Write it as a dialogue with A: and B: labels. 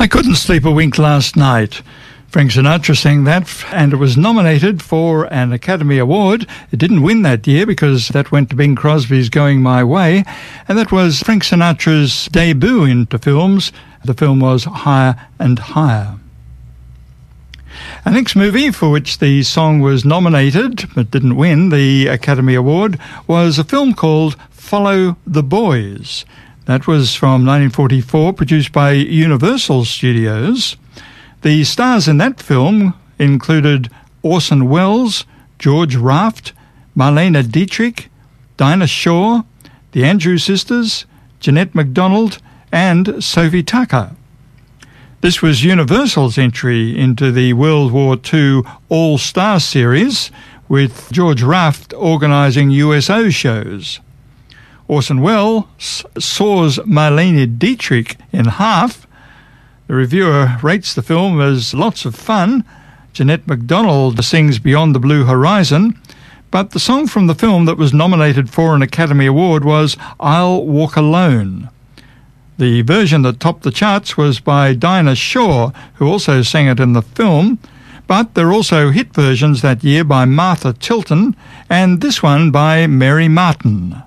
A: Couldn't sleep a wink last night. Frank Sinatra sang that, and it was nominated for an Academy Award. It didn't win that year because that went to Bing Crosby's Going My Way, and that was Frank Sinatra's debut into films. The film was Higher and Higher. Our next movie for which the song was nominated but didn't win the Academy Award was a film called Follow the Boys. That was from 1944, produced by Universal Studios. The stars in that film included Orson Welles, George Raft, Marlene Dietrich, Dinah Shore, the Andrews Sisters, Jeanette MacDonald, and Sophie Tucker. This was Universal's entry into the World War II All-Star Series, with George Raft organising USO shows. Orson Welles saws Marlene Dietrich in half. The reviewer rates the film as lots of fun. Jeanette MacDonald sings Beyond the Blue Horizon. But the song from the film that was nominated for an Academy Award was I'll Walk Alone. The version that topped the charts was by Dinah Shore, who also sang it in the film. But there are also hit versions that year by Martha Tilton, and this one by Mary Martin.